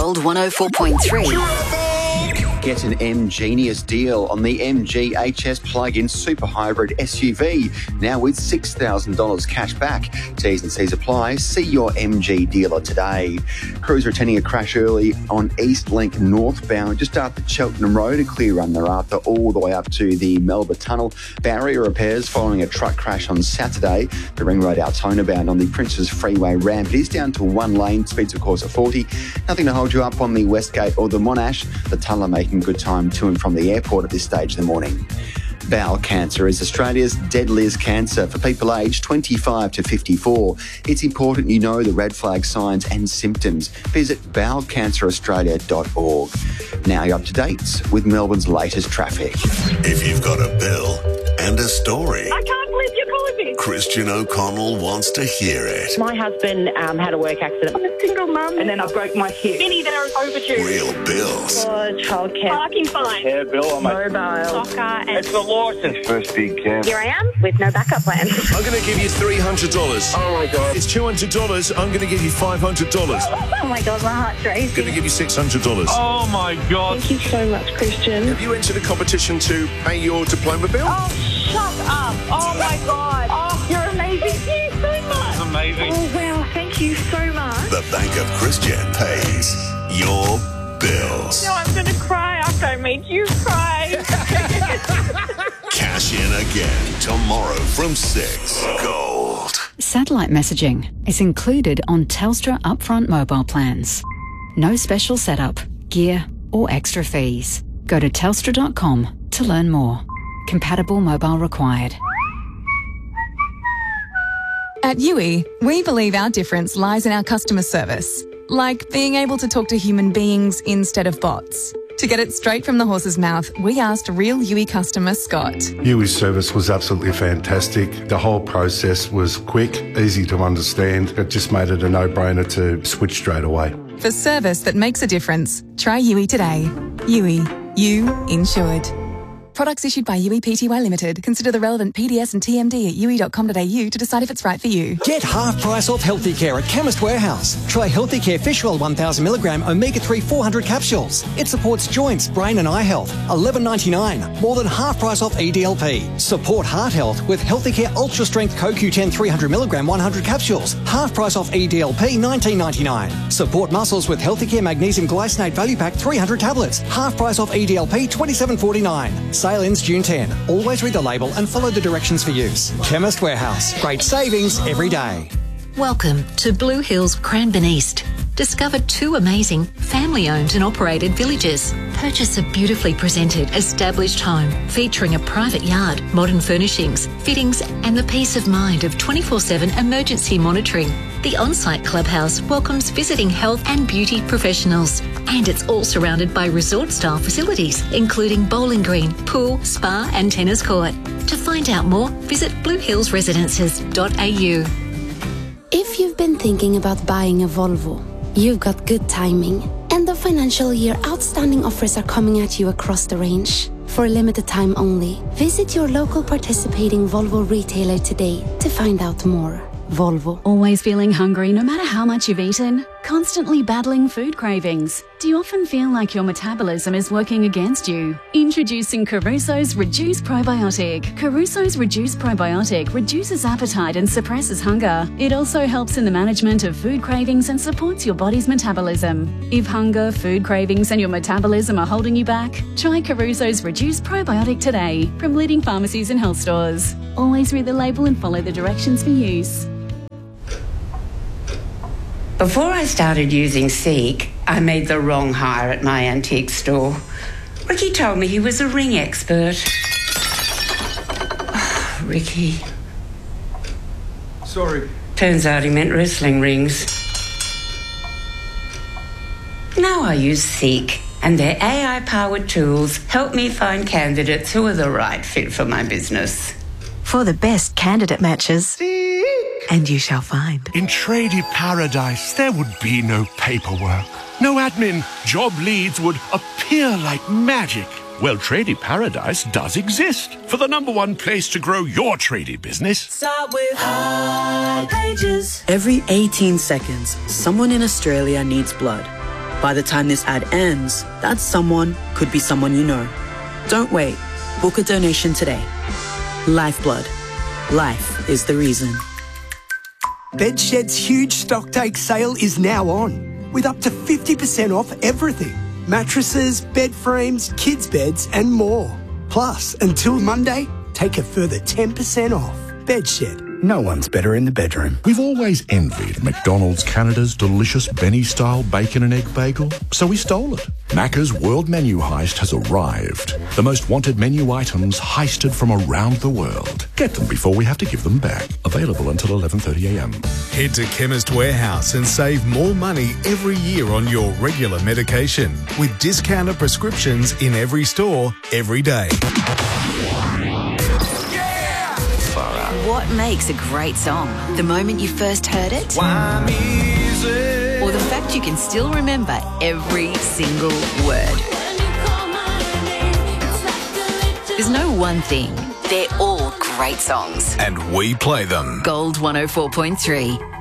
Gold 104.3. Get an M-Genius deal on the MG HS plug-in super hybrid SUV, now with $6,000 cash back. T's and C's apply. See your MG dealer today. Crews are attending a crash early on East Link northbound, just after Cheltenham Road, a clear run thereafter all the way up to the Melba Tunnel. Barrier repairs following a truck crash on Saturday. The Ring Road Altona bound on the Princes Freeway ramp. It is down to one lane, speeds of course at 40. Nothing to hold you up on the Westgate or the Monash. The Tunnel are making good time to and from the airport at this stage in the morning. Bowel cancer is Australia's deadliest cancer for people aged 25 to 54. It's important you know the red flag signs and symptoms. Visit bowelcanceraustralia.org. Now you're up to date with Melbourne's latest traffic. If you've got a bill and a story, I can't believe you're calling me. Christian O'Connell wants to hear it. My husband had a work accident. I'm a single mum. And then I broke my hip. Many that are overdue. Real bills. For childcare. Parking fine. Care bill. Mobile. Soccer. And It's the license. First big camp. here I am with no backup plan. I'm going to give you $300. Oh my God. It's $200. I'm going to give you $500. Oh my God, my heart's racing. Going to give you $600. Oh my God. Thank you so much, Christian. Have you entered a competition to pay your diploma bill? Oh, shut up. Oh my God. Oh, you're amazing. Thank you so much. Amazing. Oh, wow. Thank you so much. The Bank of Christian pays your bills. No, I'm going to cry after I made you cry. Cash in again tomorrow from 6. Gold. Satellite messaging is included on Telstra upfront mobile plans. No special setup, gear or extra fees. Go to telstra.com to learn more. Compatible mobile required. At UE, we believe our difference lies in our customer service, like being able to talk to human beings instead of bots. To get it straight from the horse's mouth, we asked real UE customer Scott. UE's service was absolutely fantastic. The whole process was quick, easy to understand. It just made it a no-brainer to switch straight away. For service that makes a difference, try UE today. UE, you insured. Products issued by UE Pty Limited. Consider the relevant PDS and TMD at ue.com.au to decide if it's right for you. Get half price off Healthy Care at Chemist Warehouse. Try Healthy Care Fish Oil 1000mg Omega-3 400 capsules. It supports joints, brain and eye health. $11.99. More than half price off EDLP. Support heart health with Healthy Care Ultra Strength CoQ10 300mg 100 capsules. Half price off EDLP $19.99. Support muscles with Healthy Care Magnesium Glycinate Value Pack 300 tablets. Half price off EDLP $27.49. Sale ends June 10. Always read the label and follow the directions for use. Chemist Warehouse. Great savings every day. Welcome to Blue Hills Cranbourne East. Discover 2 amazing family-owned and operated villages. Purchase a beautifully presented, established home featuring a private yard, modern furnishings, fittings and the peace of mind of 24/7 emergency monitoring. The on-site clubhouse welcomes visiting health and beauty professionals, and it's all surrounded by resort-style facilities, including bowling green, pool, spa and tennis court. To find out more, visit bluehillsresidences.au. If you've been thinking about buying a Volvo, you've got good timing. End of financial year outstanding offers are coming at you across the range. For a limited time only, visit your local participating Volvo retailer today to find out more. Volvo. Always feeling hungry no matter how much you've eaten? Constantly battling food cravings? Do you often feel like your metabolism is working against you? Introducing Caruso's Reduce Probiotic. Caruso's Reduce Probiotic reduces appetite and suppresses hunger. It also helps in the management of food cravings and supports your body's metabolism. If hunger, food cravings and your metabolism are holding you back, try Caruso's Reduce Probiotic today from leading pharmacies and health stores. Always read the label and follow the directions for use. Before I started using Seek, I made the wrong hire at my antique store. Ricky told me he was a ring expert. Oh, Ricky. Sorry. Turns out he meant wrestling rings. Now I use Seek, and their AI-powered tools help me find candidates who are the right fit for my business. For the best candidate matches. And you shall find. In Tradie Paradise, there would be no paperwork, no admin. Job leads would appear like magic. Well, Tradie Paradise does exist for the #1 place to grow your tradie business. Start with High Pages. Every 18 seconds, someone in Australia needs blood. By the time this ad ends, that someone could be someone you know. Don't wait. Book a donation today. Lifeblood. Life is the reason. Bedshed's huge stocktake sale is now on, with up to 50% off everything. Mattresses, bed frames, kids' beds and more. Plus, until Monday, take a further 10% off. Bedshed. No one's better in the bedroom. We've always envied McDonald's Canada's delicious Benny-style bacon and egg bagel, so we stole it. Macca's World Menu Heist has arrived. The most wanted menu items heisted from around the world. Get them before we have to give them back. Available until 11:30am. Head to Chemist Warehouse and save more money every year on your regular medication with discounted prescriptions in every store, every day. What makes a great song? The moment you first heard it? Or the fact you can still remember every single word? There's no one thing. They're all great songs. And we play them. Gold 104.3.